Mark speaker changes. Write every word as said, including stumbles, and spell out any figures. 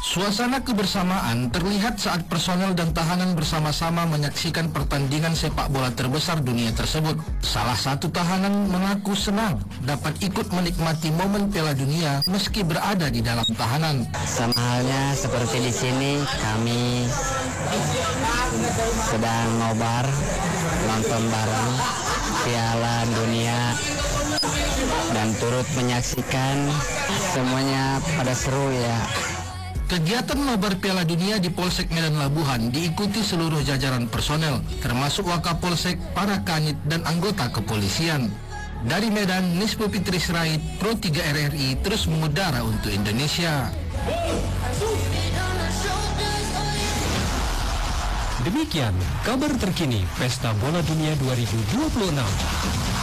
Speaker 1: Suasana kebersamaan terlihat saat personel dan tahanan bersama-sama menyaksikan pertandingan sepak bola terbesar dunia tersebut. Salah satu tahanan mengaku senang dapat ikut menikmati momen Piala Dunia meski berada di dalam tahanan.
Speaker 2: Sama halnya seperti di sini, kami sedang nobar nonton bareng Piala Dunia dan turut menyaksikan, semuanya pada seru ya.
Speaker 1: Kegiatan nobar Piala Dunia di Polsek Medan Labuhan diikuti seluruh jajaran personel, termasuk Wakapolsek, para kanit, dan anggota kepolisian. Dari Medan, Nispo Fitri Sirait, Pro tiga R R I terus mengudara untuk Indonesia.
Speaker 3: Demikian kabar terkini Pesta Bola Dunia dua ribu dua puluh enam.